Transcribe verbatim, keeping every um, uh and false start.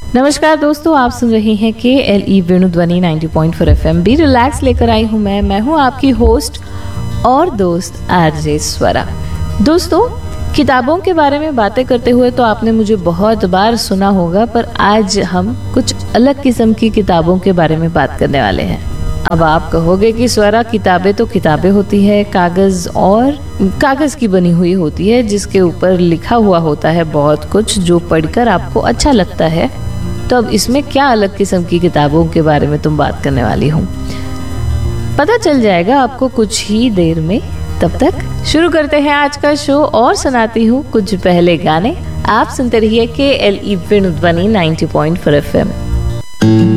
नमस्कार दोस्तों, आप सुन रहे हैं के एल ई वेणुध्वनि नब्बे point four F M. Be relax लेकर आई हूँ मैं मैं हूँ आपकी होस्ट और दोस्त आरजे स्वरा। दोस्तों, किताबों के बारे में बातें करते हुए तो आपने मुझे बहुत बार सुना होगा, पर आज हम कुछ अलग किस्म की किताबों के बारे में बात करने वाले हैं। अब आप कहोगे कि स्वरा, किताबें तो किताबें होती है, कागज और कागज की बनी हुई होती है जिसके ऊपर लिखा हुआ होता है बहुत कुछ जो पढ़कर आपको अच्छा लगता है। तो अब इसमें क्या अलग किस्म की किताबों के बारे में तुम बात करने वाली हूँ, पता चल जाएगा आपको कुछ ही देर में। तब तक शुरू करते हैं आज का शो और सुनाती हूँ कुछ पहले गाने। आप सुनते रहिए के एल ई वेणुध्वनि नब्बे पॉइंट फोर एफ एम।